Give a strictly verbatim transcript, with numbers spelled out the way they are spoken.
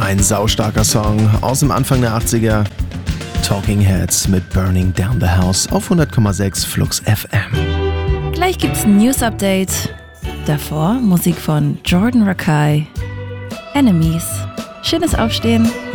Ein saustarker Song aus dem Anfang der achtziger. Talking Heads mit Burning Down the House auf hundert Komma sechs Flux F M. Gleich gibt's ein News-Update. Davor Musik von Jordan Rakei. Enemies. Schönes Aufstehen.